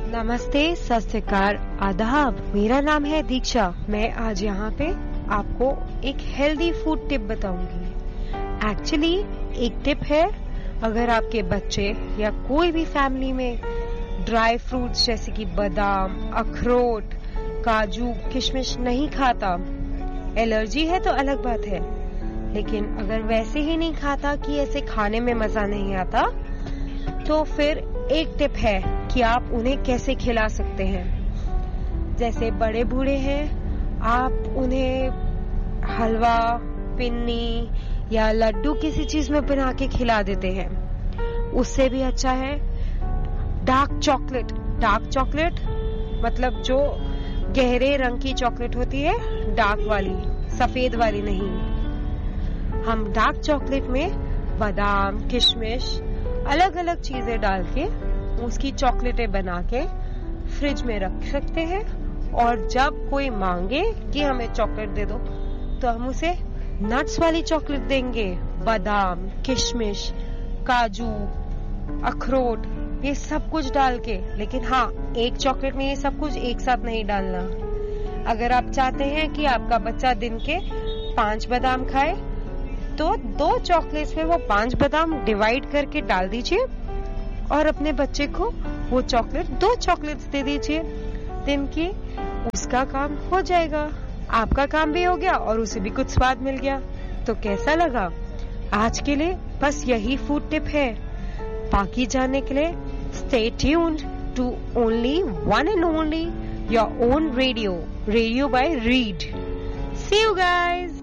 नमस्ते, सत श्री अकाल, आदाब। मेरा नाम है दीक्षा। मैं आज यहाँ पे आपको एक हेल्दी फूड टिप बताऊंगी। एक्चुअली एक टिप है, अगर आपके बच्चे या कोई भी फैमिली में ड्राई फ्रूट्स जैसे कि बादाम, अखरोट, काजू, किशमिश नहीं खाता, एलर्जी है तो अलग बात है, लेकिन अगर वैसे ही नहीं खाता कि ऐसे खाने में मजा नहीं आता, तो फिर एक टिप है कि आप उन्हें कैसे खिला सकते हैं। जैसे बड़े बूढ़े हैं, आप उन्हें हलवा, पिन्नी या लड्डू किसी चीज में बना के खिला देते हैं। उससे भी अच्छा है डार्क चॉकलेट। डार्क चॉकलेट मतलब जो गहरे रंग की चॉकलेट होती है, डार्क वाली, सफेद वाली नहीं। हम डार्क चॉकलेट में बादाम, किशमिश, अलग अलग चीजें डाल के उसकी चॉकलेटें बना के फ्रिज में रख सकते हैं, और जब कोई मांगे कि हमें चॉकलेट दे दो तो हम उसे नट्स वाली चॉकलेट देंगे। बादाम, किशमिश, काजू, अखरोट, ये सब कुछ डाल के। लेकिन हाँ, एक चॉकलेट में ये सब कुछ एक साथ नहीं डालना। अगर आप चाहते हैं कि आपका बच्चा दिन के 5 बादाम खाए, तो 2 चॉकलेट्स में वो 5 बादाम डिवाइड करके डाल दीजिए और अपने बच्चे को वो चॉकलेट 2 चॉकलेट्स दे दीजिए दिन की। उसका काम हो जाएगा, आपका काम भी हो गया और उसे भी कुछ स्वाद मिल गया। तो कैसा लगा? आज के लिए बस यही फूड टिप है। बाकी जानने के लिए stay tuned to only one and only your own radio bye read. C you guys.